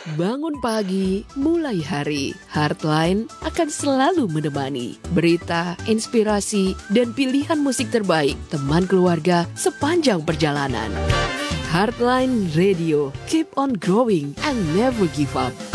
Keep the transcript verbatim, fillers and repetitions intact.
Bangun pagi, mulai hari. Heartline akan selalu menemani berita, inspirasi, dan pilihan musik terbaik teman keluarga sepanjang perjalanan. Heartline Radio, keep on growing and never give up.